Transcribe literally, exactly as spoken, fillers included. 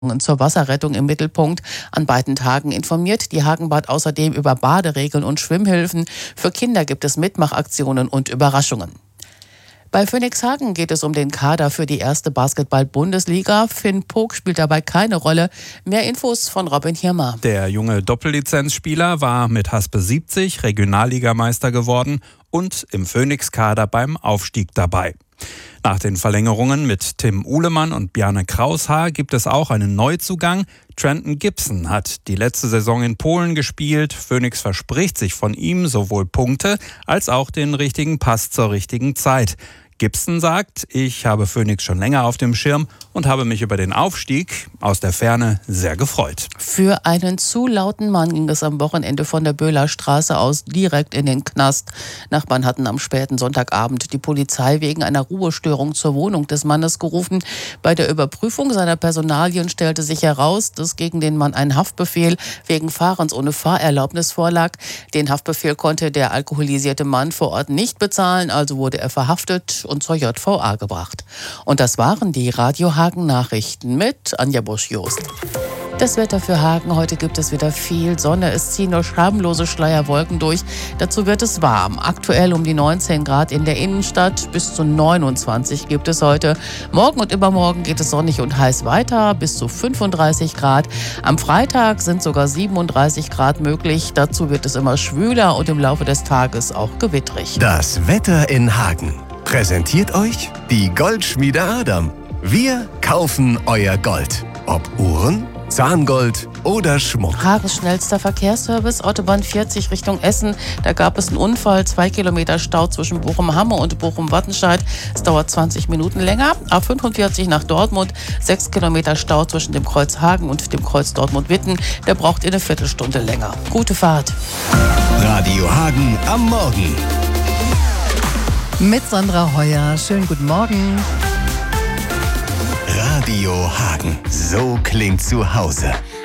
zur Wasserrettung im Mittelpunkt. An beiden Tagen informiert die Hagenbad außerdem über Baderegeln und Schwimmhilfen. Für Kinder gibt es Mitmachaktionen und Überraschungen. Bei Phoenix Hagen geht es um den Kader für die erste Basketball-Bundesliga. Finn Pog spielt dabei keine Rolle. Mehr Infos von Robin Hirmer. Der junge Doppellizenzspieler war mit Haspe siebzig Regionalligameister geworden und im Phoenix-Kader beim Aufstieg dabei. Nach den Verlängerungen mit Tim Uhlemann und Bjarne Kraushaar gibt es auch einen Neuzugang. Trenton Gibson hat die letzte Saison in Polen gespielt. Phoenix verspricht sich von ihm sowohl Punkte als auch den richtigen Pass zur richtigen Zeit. Gibson sagt, ich habe Phoenix schon länger auf dem Schirm und habe mich über den Aufstieg aus der Ferne sehr gefreut. Für einen zu lauten Mann ging es am Wochenende von der Böhler Straße aus direkt in den Knast. Nachbarn hatten am späten Sonntagabend die Polizei wegen einer Ruhestörung zur Wohnung des Mannes gerufen. Bei der Überprüfung seiner Personalien stellte sich heraus, dass gegen den Mann ein Haftbefehl wegen Fahrens ohne Fahrerlaubnis vorlag. Den Haftbefehl konnte der alkoholisierte Mann vor Ort nicht bezahlen, also wurde er verhaftet und zur J V A gebracht. Und das waren die Radio Hagen Nachrichten mit Anja Busch-Jost. Das Wetter für Hagen: Heute gibt es wieder viel Sonne. Es ziehen nur schamlose Schleierwolken durch. Dazu wird es warm. Aktuell um die neunzehn Grad in der Innenstadt. Bis zu neunundzwanzig gibt es heute. Morgen und übermorgen geht es sonnig und heiß weiter. Bis zu fünfunddreißig Grad. Am Freitag sind sogar siebenunddreißig Grad möglich. Dazu wird es immer schwüler und im Laufe des Tages auch gewittrig. Das Wetter in Hagen präsentiert euch die Goldschmiede Adam. Wir kaufen euer Gold. Ob Uhren, Zahngold oder Schmuck. Hagens schnellster Verkehrsservice, Autobahn vierzig Richtung Essen. Da gab es einen Unfall, zwei Kilometer Stau zwischen Bochum-Hamme und Bochum-Wattenscheid. Es dauert zwanzig Minuten länger. A fünfundvierzig nach Dortmund, sechs Kilometer Stau zwischen dem Kreuz Hagen und dem Kreuz Dortmund-Witten. Der braucht eine Viertelstunde länger. Gute Fahrt. Radio Hagen am Morgen. Mit Sandra Heuer. Schönen guten Morgen. Radio Hagen. So klingt zu Hause.